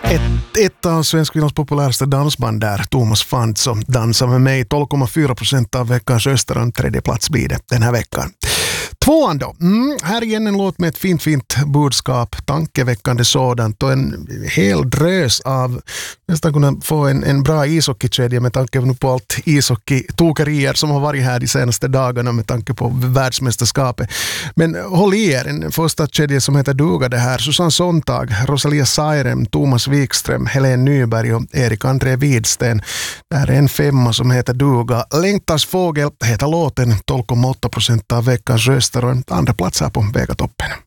Ett av svensk kvinnors populäraste dansband där, Thomas Fantz, och Dansa med mig, 12,4% av veckans röster, tredje plats blir det den här veckan. Tvåan då. Här igen en låt med ett fint budskap, tankeväckande sådant och en hel drös av nästan kunna få en bra ishockeykedja med tanke på allt ishockey-tokerier som har varit här de senaste dagarna med tanke på världsmästerskapet. Men håll i er, en första kedja som heter duga det här. Susanne Sontag, Rosalia Sairem, Thomas Wikström, Helene Nyberg och Erik André Widsten. Det här är en femma som heter duga. Längtans fågel heter låten, 12,8% av veckans röster och en andra plats här på Vegatoppen.